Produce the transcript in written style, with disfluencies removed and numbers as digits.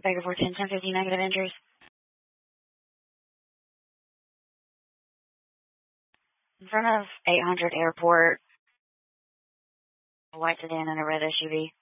Baker 410, 1050, negative entries. In front of 800 Airport, a white sedan and a red SUV.